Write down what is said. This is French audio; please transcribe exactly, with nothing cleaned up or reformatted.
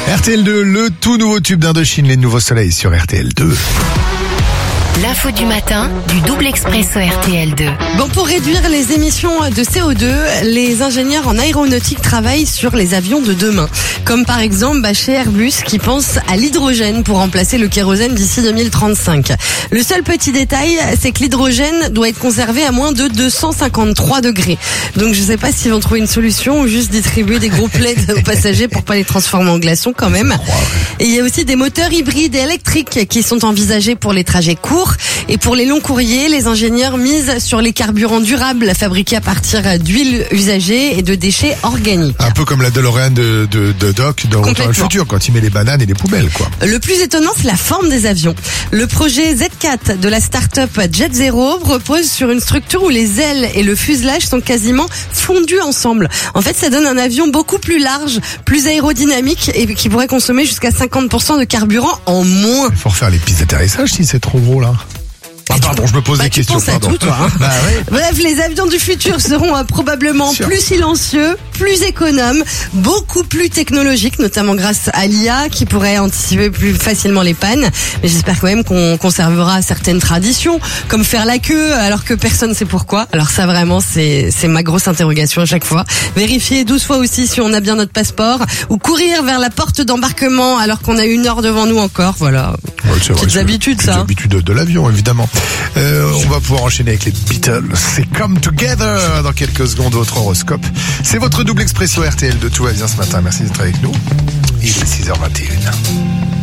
R T L deux, le tout nouveau tube d'Indochine, les nouveaux soleils sur R T L deux. L'info du matin du double expresso R T L deux. Bon, pour réduire les émissions de C O deux, les ingénieurs en aéronautique travaillent sur les avions de demain. Comme par exemple bah, chez Airbus qui pense à l'hydrogène pour remplacer le kérosène d'ici deux mille trente-cinq. Le seul petit détail, c'est que l'hydrogène doit être conservé à moins de deux cent cinquante-trois degrés. Donc je sais pas s'ils vont trouver une solution ou juste distribuer des gros plaids aux passagers pour pas les transformer en glaçons quand même. Et il y a aussi des moteurs hybrides et électriques qui sont envisagés pour les trajets courts. Et pour les longs courriers, les ingénieurs misent sur les carburants durables fabriqués à partir d'huiles usagées et de déchets organiques. Un peu comme la DeLorean de, de, de Doc dans Retour vers le futur, quand il met les bananes et les poubelles, quoi. Le plus étonnant, c'est la forme des avions. Le projet Z quatre de la start-up Jet Zero repose sur une structure où les ailes et le fuselage sont quasiment fondus ensemble. En fait, ça donne un avion beaucoup plus large, plus aérodynamique et qui pourrait consommer jusqu'à cinquante pour cent de carburant en moins. Il faut refaire les pistes d'atterrissage si c'est trop gros, là. Ah, pardon, je me pose bah, des tu questions. Penses pardon. à tout, toi, hein. Bah, ouais. Bref, les avions du futur seront euh, probablement Sûr. plus silencieux, plus économes, beaucoup plus technologiques, notamment grâce à l'I A qui pourrait anticiper plus facilement les pannes. Mais j'espère quand même qu'on conservera certaines traditions, comme faire la queue alors que personne ne sait pourquoi. Alors ça vraiment, c'est c'est ma grosse interrogation à chaque fois. Vérifier douze fois aussi si on a bien notre passeport, ou courir vers la porte d'embarquement alors qu'on a une heure devant nous encore. Voilà. Ouais, c'est Petites vrai, habitudes, ça. Petites habitudes de, de l'avion, évidemment. Euh, on va pouvoir enchaîner avec les Beatles. C'est Come Together dans quelques secondes, votre horoscope. C'est votre double expresso R T L deux. Tout va bien ce matin. Merci d'être avec nous. Il est six heures vingt et une.